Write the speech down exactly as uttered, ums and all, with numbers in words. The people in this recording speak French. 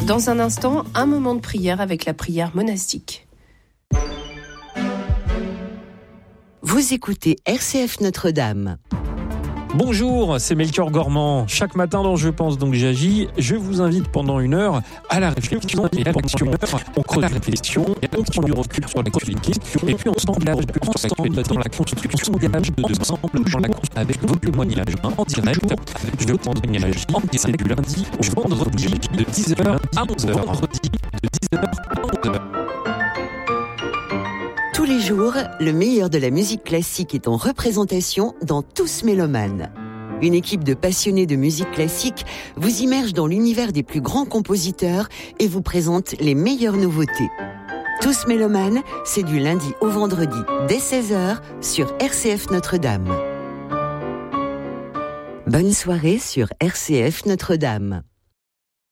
Dans un instant, un moment de prière avec la prière monastique. Vous écoutez R C F Notre-Dame. Bonjour, c'est Melchior Gormand. Chaque matin dans Je pense donc j'agis, je vous invite pendant une heure à la réflexion. Et pendant une heure, on creuse la réflexion, on prend du recul sur les questions, et puis on s'engage dans la construction, on s'engage de ensemble dans la construction avec vos témoignages en direct. Je vais prendre témoignages en direct du lundi au vendredi de dix heures à onze heures. Vendredi de dix heures à onze heures. Tous les jours, le meilleur de la musique classique est en représentation dans Tous Mélomanes. Une équipe de passionnés de musique classique vous immerge dans l'univers des plus grands compositeurs et vous présente les meilleures nouveautés. Tous Mélomanes, c'est du lundi au vendredi dès seize heures sur R C F Notre-Dame. Bonne soirée sur R C F Notre-Dame.